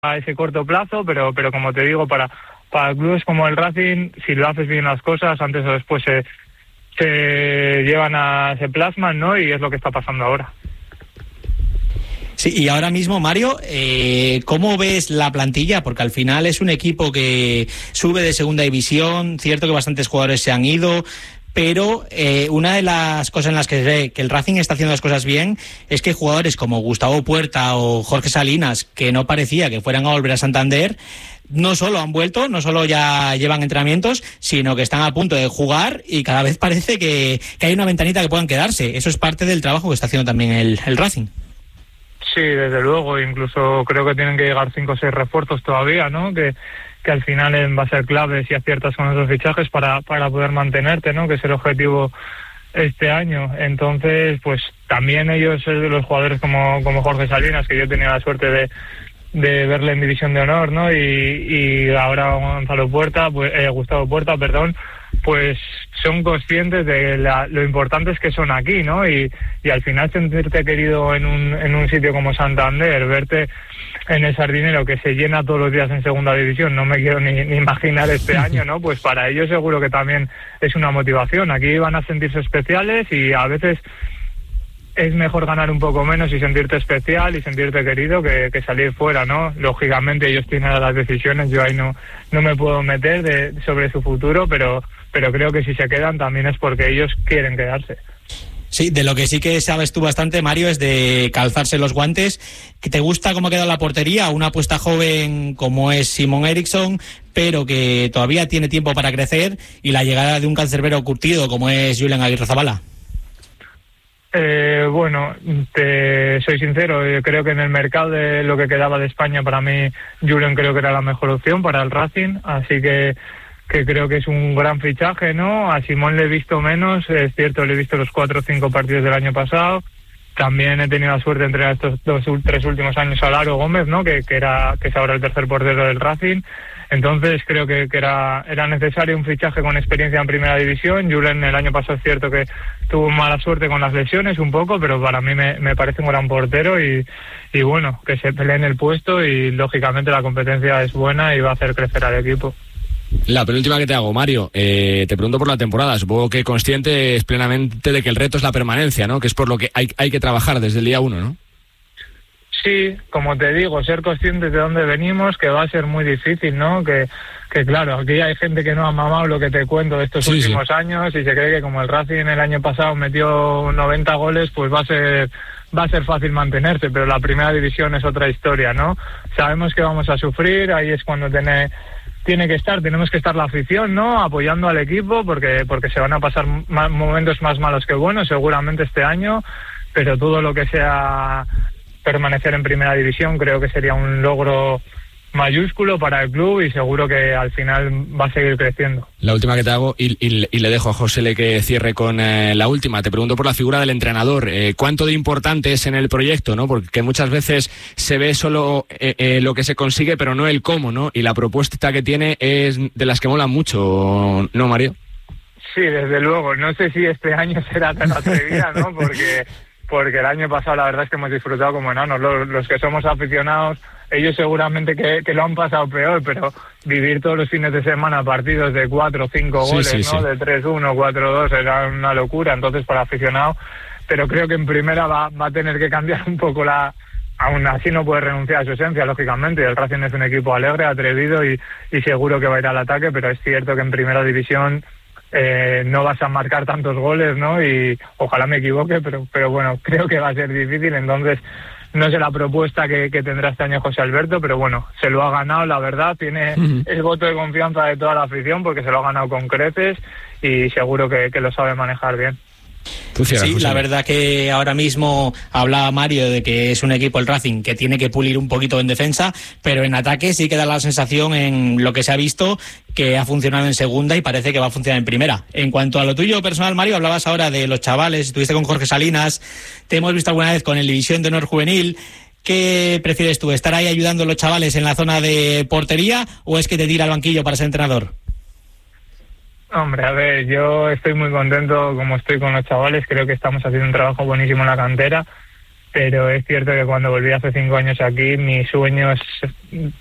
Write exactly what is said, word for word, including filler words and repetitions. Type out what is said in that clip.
a ese corto plazo, pero pero como te digo, para, para clubes como el Racing, si lo haces bien las cosas, antes o después se, se llevan a, se plasman, ¿no? Y es lo que está pasando ahora. Sí, y ahora mismo, Mario, eh, ¿cómo ves la plantilla? Porque al final es un equipo que sube de segunda división, cierto que bastantes jugadores se han ido, pero eh, una de las cosas en las que se ve que el Racing está haciendo las cosas bien es que jugadores como Gustavo Puerta o Jorge Salinas, que no parecía que fueran a volver a Santander, no solo han vuelto, no solo ya llevan entrenamientos, sino que están a punto de jugar y cada vez parece que, que hay una ventanita que puedan quedarse. Eso es parte del trabajo que está haciendo también el, el Racing. Sí, desde luego, incluso creo que tienen que llegar cinco o seis refuerzos todavía, ¿no? Que, que al final va a ser clave si aciertas con esos fichajes para, para poder mantenerte, ¿no? Que es el objetivo este año. Entonces, pues también ellos, los jugadores como, como Jorge Salinas, que yo tenía la suerte de, de verle en División de Honor, ¿no? Y, y ahora Gonzalo Puerta, pues, eh, Gustavo Puerta, perdón, pues son conscientes de la, lo importantes que son aquí, ¿no? Y, y al final sentirte querido en un, en un sitio como Santander, verte en el Sardinero que se llena todos los días en segunda división, no me quiero ni, ni imaginar este año, ¿no? Pues para ellos seguro que también es una motivación. Aquí van a sentirse especiales y a veces es mejor ganar un poco menos y sentirte especial y sentirte querido que, que salir fuera, ¿no? Lógicamente ellos tienen las decisiones, yo ahí no, no me puedo meter de, sobre su futuro, pero pero creo que si se quedan también es porque ellos quieren quedarse. Sí, de lo que sí que sabes tú bastante, Mario, es de calzarse los guantes. ¿Que te gusta cómo ha quedado la portería? Una apuesta joven como es Simon Eriksson, pero que todavía tiene tiempo para crecer, y la llegada de un cancerbero curtido como es Julen Aguirrezabala. Eh, bueno, te soy sincero, yo creo que en el mercado de lo que quedaba de España, para mí Julen creo que era la mejor opción para el Racing, así que que creo que es un gran fichaje, ¿no? A Simón le he visto menos, es cierto, le he visto los cuatro o cinco partidos del año pasado. También he tenido la suerte de entrenar estos dos, tres últimos años a Laro Gómez, ¿no? Que, que era que es ahora el tercer portero del Racing. Entonces creo que, que era era necesario un fichaje con experiencia en primera división. Julen el año pasado es cierto que tuvo mala suerte con las lesiones un poco, pero para mí me, me parece un gran portero y, y bueno, que se pelee en el puesto y lógicamente la competencia es buena y va a hacer crecer al equipo. La penúltima que te hago, Mario, eh, te pregunto por la temporada. Supongo que consciente plenamente de que el reto es la permanencia, ¿no? Que es por lo que hay, hay que trabajar desde el día uno, ¿no? Sí, como te digo, ser conscientes de dónde venimos, que va a ser muy difícil, ¿no? Que, que claro, aquí hay gente que no ha mamado lo que te cuento de estos sí, últimos sí. años y se cree que como el Racing el año pasado metió noventa goles, pues va a ser va a ser fácil mantenerse, pero la primera división es otra historia, ¿no? Sabemos que vamos a sufrir, ahí es cuando tiene tiene que estar, tenemos que estar la afición, ¿no? Apoyando al equipo porque porque se van a pasar más, momentos más malos que buenos seguramente este año, pero todo lo que sea permanecer en primera división creo que sería un logro mayúsculo para el club y seguro que al final va a seguir creciendo. La última que te hago y, y, y le dejo a José Le que cierre con eh, la última. Te pregunto por la figura del entrenador. Eh, ¿Cuánto de importante es en el proyecto, no? Porque muchas veces se ve solo eh, eh, lo que se consigue, pero no el cómo, ¿no? Y la propuesta que tiene es de las que molan mucho, ¿no, Mario? Sí, desde luego. No sé si este año será tan atrevida, ¿no? Porque porque el año pasado la verdad es que hemos disfrutado como enanos. Los, los que somos aficionados, ellos seguramente que, que lo han pasado peor, pero vivir todos los fines de semana partidos de cuatro o cinco goles, sí, sí, ¿no? Sí. De tres uno, cuatro dos, era una locura, entonces para aficionado, pero creo que en primera va, va a tener que cambiar un poco la... Aún así no puede renunciar a su esencia, lógicamente. El Racing es un equipo alegre, atrevido y, y seguro que va a ir al ataque, pero es cierto que en primera división Eh, no vas a marcar tantos goles, ¿no? Y ojalá me equivoque, pero pero bueno, creo que va a ser difícil, entonces no sé la propuesta que, que tendrá este año José Alberto, pero bueno, se lo ha ganado, la verdad, tiene uh-huh. el voto de confianza de toda la afición porque se lo ha ganado con creces y seguro que, que lo sabe manejar bien. Cierras, sí, José. La verdad que ahora mismo hablaba Mario de que es un equipo, el Racing, que tiene que pulir un poquito en defensa, pero en ataque sí que da la sensación, en lo que se ha visto, que ha funcionado en segunda y parece que va a funcionar en primera. En cuanto a lo tuyo personal, Mario, hablabas ahora de los chavales, estuviste con Jorge Salinas, te hemos visto alguna vez con el División de Honor Juvenil. ¿Qué prefieres tú, estar ahí ayudando a los chavales en la zona de portería o es que te tira al banquillo para ser entrenador? Hombre, a ver, yo estoy muy contento como estoy con los chavales, creo que estamos haciendo un trabajo buenísimo en la cantera pero es cierto que cuando volví hace cinco años aquí, mi sueño es